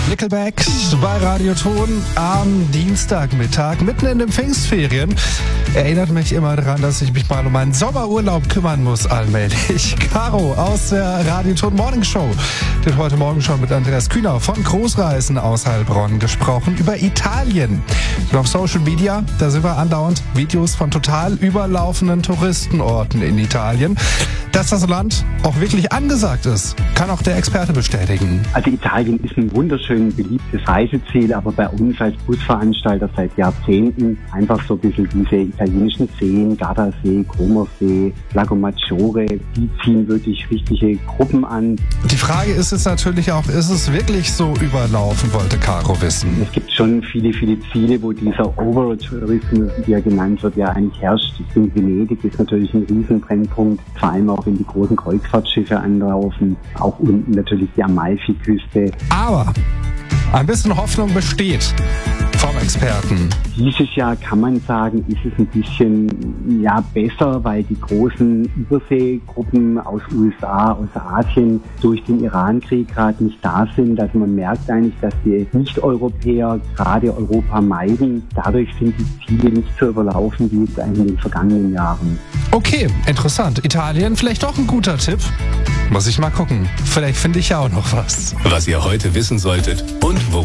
Nickelback bei Radioton am Dienstagmittag, mitten in den Pfingstferien. Erinnert mich immer daran, dass ich mich mal um meinen Sommerurlaub kümmern muss allmählich. Caro aus der Radioton Morning Show. Die hat heute Morgen schon mit Andreas Kühner von Großreisen aus Heilbronn gesprochen über Italien. Und auf Social Media, da sind wir andauernd Videos von total überlaufenden Touristenorten in Italien. Dass das Land auch wirklich angesagt ist, kann auch der Experte bestätigen. Also Italien ist ein wunderschön beliebtes Reiseziel, aber bei uns als Busveranstalter seit Jahrzehnten einfach so ein bisschen diese italienischen Seen, Gardasee, Comersee, Lago Maggiore, die ziehen wirklich richtige Gruppen an. Die Frage ist jetzt natürlich auch, ist es wirklich so überlaufen, wollte Caro wissen. Es gibt schon viele Ziele, wo dieser Overtourismus, wie er genannt wird, ja eigentlich herrscht. In Venedig ist natürlich ein Riesenbrennpunkt, vor allem auch wenn die großen Kreuzfahrtschiffe anlaufen, auch unten natürlich die Amalfiküste. Aber ein bisschen Hoffnung besteht vom Experten. Dieses Jahr kann man sagen, ist es ein bisschen besser, weil die großen Überseegruppen aus USA, aus Asien durch den Irankrieg gerade nicht da sind. Also man merkt eigentlich, dass die Nicht-Europäer gerade Europa meiden. Dadurch sind die Ziele nicht so überlaufen wie jetzt eigentlich in den vergangenen Jahren. Okay, interessant. Italien vielleicht doch ein guter Tipp. Muss ich mal gucken. Vielleicht finde ich ja auch noch was. Was ihr heute wissen solltet und worum